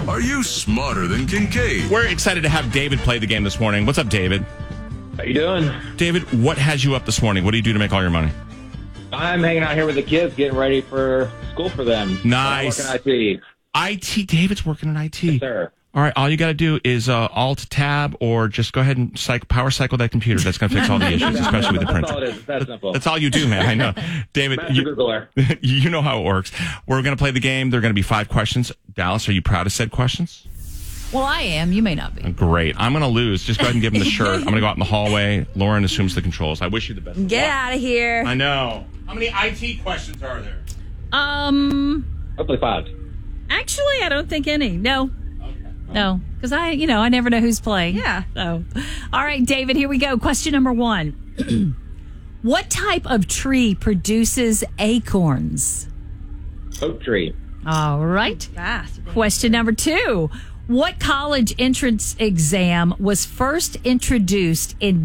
Are you smarter than Kincaid? We're excited to have David play the game this morning. What's up, David? How you doing? David, what has you up this morning? What do you do to make all your money? I'm hanging out here with the kids, getting ready for school for them. Nice. I'm working IT. IT, David's working in IT. Yes, sir. All right, all you got to do is Alt-Tab or just go ahead and power cycle that computer. That's going to fix all the issues, especially with the printer. That's all it is. It's that simple. That's all you do, man. I know. David, you know how it works. We're going to play the game. There are going to be 5 questions. Dallas, are you proud of said questions? Well, I am. You may not be. Great. I'm going to lose. Just go ahead and give him the shirt. I'm going to go out in the hallway. Lauren assumes the controls. I wish you the best. Get out of here. I know. How many IT questions are there? Hopefully 5. Actually, I don't think any. No. No, because I never know who's playing. Yeah. So, all right, David, here we go. Question number 1. What type of tree produces acorns? Oak tree. All right. Fast. Question number 2. What college entrance exam was first introduced in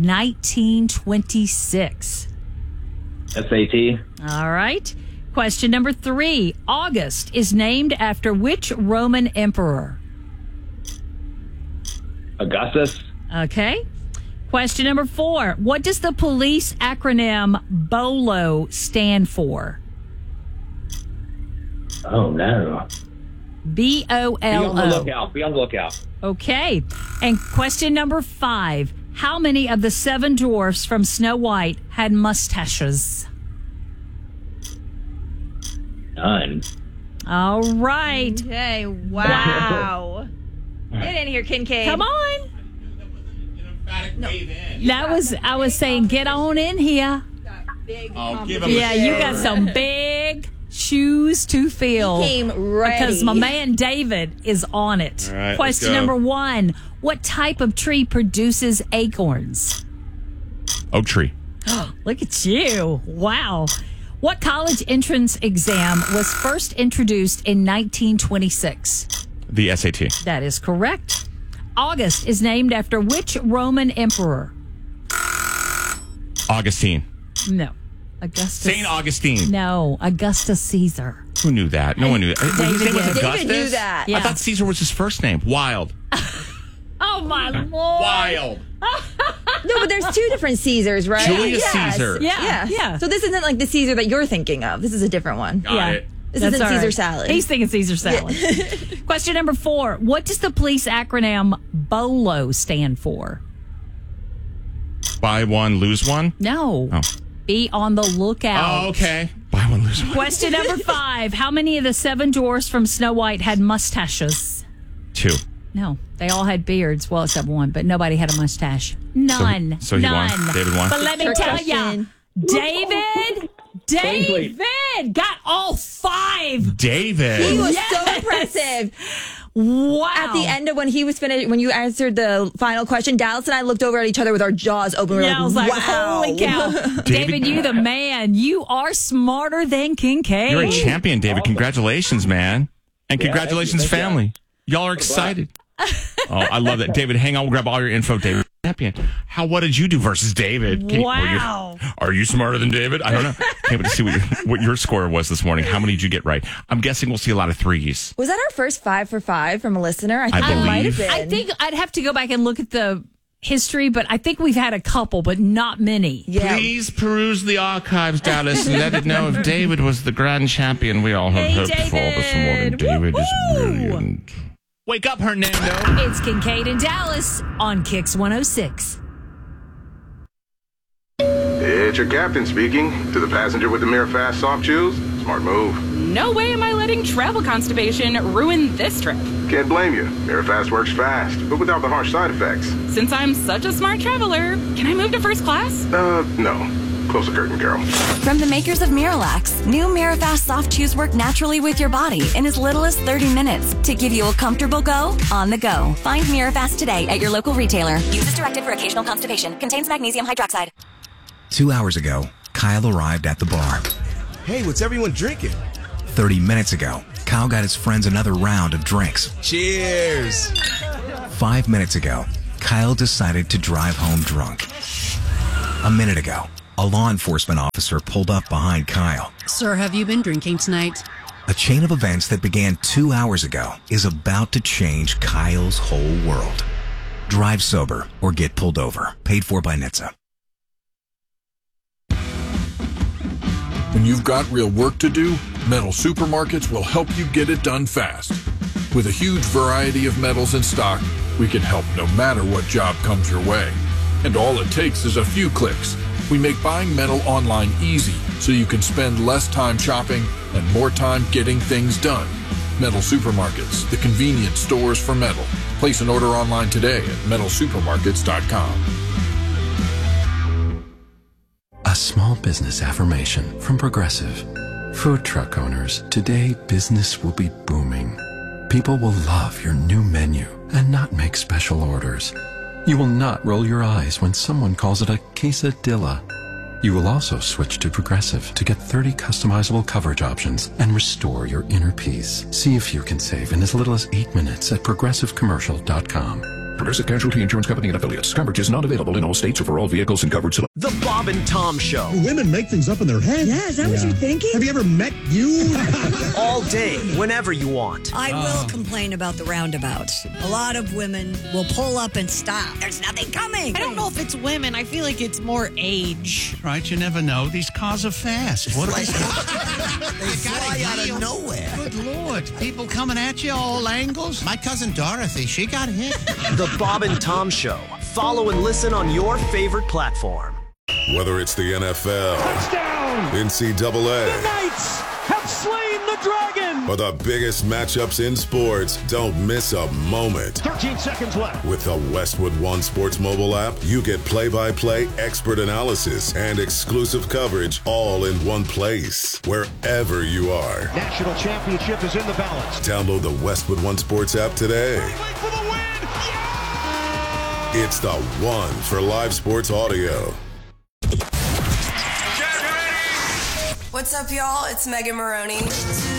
1926? SAT. All right. Question number 3. August is named after which Roman emperor? Augustus. Okay. Question number 4. What does the police acronym BOLO stand for? Oh, no. BOLO. Be on the lookout. Be on the lookout. Okay. And question number 5. How many of the 7 dwarfs from Snow White had mustaches? None. All right. Okay. Wow. Get in here, Kincaid. Come on. No. I was saying, get on in here. Oh, give him Yeah, you got some big shoes to fill. He came ready. Because my man David is on it. All right, Question let's go. number 1. What type of tree produces acorns? Oak tree. Look at you. Wow. What college entrance exam was first introduced in 1926? The SAT. That is correct. August is named after which Roman emperor? Augustine. No. Augustus. St. Augustine. No, Augustus Caesar. Who knew that? No one knew that. His name was did. Augustus? David knew that. Yeah. I thought Caesar was his first name. Wild. Oh, my Lord. Wild. No, but there's 2 different Caesars, right? Julius Caesar. Yeah. Yeah. So this isn't like the Caesar that you're thinking of. This is a different one. Got it. This That's isn't all Caesar right. salad. He's thinking Caesar salad. Question number 4. What does the police acronym BOLO stand for? Buy one, lose one? No. Oh. Be on the lookout. Oh, okay. Buy one, lose one. Question number 5. How many of the 7 dwarfs from Snow White had mustaches? 2. No. They all had beards. Well, except one, but nobody had a mustache. None. So he won. None. David won. But let me Trick tell you, question. David got all 5. David. He was Yes. so impressive. Wow. At the end of when he was finished, when you answered the final question, Dallas and I looked over at each other with our jaws open. We were Yeah, I was like, wow. holy cow. David, you the man. You are smarter than Kincaid. You're a champion, David. Congratulations, man. And congratulations, thank you. family. Y'all are excited. Oh, I love that. David, hang on. We'll grab all your info, David. Champion. What did you do versus David? Wow. Are you smarter than David? I don't know. Can't wait to see what your score was this morning. How many did you get right? I'm guessing we'll see a lot of 3s. Was that our first 5 for 5 from a listener? I think I it might have believe. been. I think I'd have to go back and look at the history, but I think we've had a couple, but not many. Yeah. Please peruse the archives, Dallas, and let it know if David was the grand champion we all have hoped for this morning. David is brilliant. Wake up, Hernando. It's Kincaid and Dallas on Kix 106. It's your captain speaking. To the passenger with the Mirror Fast soft chews, smart move. No way am I letting travel constipation ruin this trip. Can't blame you. Mirror Fast works fast, but without the harsh side effects. Since I'm such a smart traveler, can I move to first class? No. Close the curtain, girl. From the makers of Miralax, new Mirafast soft chews work naturally with your body in as little as 30 minutes to give you a comfortable go on the go. Find Mirafast today at your local retailer. Use as directed for occasional constipation. Contains magnesium hydroxide. 2 hours ago, Kyle arrived at the bar. Hey, what's everyone drinking? 30 minutes ago, Kyle got his friends another round of drinks. Cheers! 5 minutes ago, Kyle decided to drive home drunk. A minute ago, a law enforcement officer pulled up behind Kyle. Sir, have you been drinking tonight? A chain of events that began 2 hours ago is about to change Kyle's whole world. Drive sober or get pulled over. Paid for by NHTSA. When you've got real work to do, Metal Supermarkets will help you get it done fast. With a huge variety of metals in stock, we can help no matter what job comes your way. And all it takes is a few clicks. We make buying metal online easy so you can spend less time shopping and more time getting things done. Metal Supermarkets, the convenient stores for metal. Place an order online today at metalsupermarkets.com. A small business affirmation from Progressive. Food truck owners, today business will be booming. People will love your new menu and not make special orders. You will not roll your eyes when someone calls it a quesadilla. You will also switch to Progressive to get 30 customizable coverage options and restore your inner peace. See if you can save in as little as 8 minutes at progressivecommercial.com. Progressive Casualty Insurance Company and Affiliates. Coverage is not available in all states or for all vehicles and covered. The Bob and Tom Show. Women make things up in their head. Yeah, is that what you're thinking? Have you ever met you? All day, whenever you want. I will complain about the roundabouts. A lot of women will pull up and stop. There's nothing coming. I don't know if it's women. I feel like it's more age. Right, you never know. These cars are fast. What they fly out of nowhere. Good Lord. People coming at you all angles. My cousin Dorothy, she got hit. The Bob and Tom Show. Follow and listen on your favorite platform. Whether it's the NFL, touchdown, NCAA, the Knights have slain the dragon, or the biggest matchups in sports, don't miss a moment. 13 seconds left. With the Westwood One Sports mobile app, you get play-by-play expert analysis and exclusive coverage all in one place, wherever you are. National championship is in the balance. Download the Westwood One Sports app today. For the win! Yeah! It's the one for live sports audio. What's up, y'all? It's Megan Maroney.